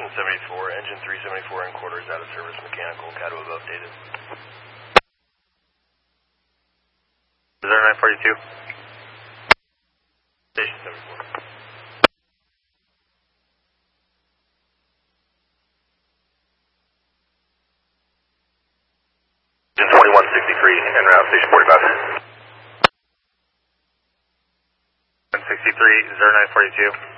774, engine 374 and quarters out of service, mechanical, CADWAV updated. 0942. Station 74. Engine 2163, en route, station 45. 163, 0942.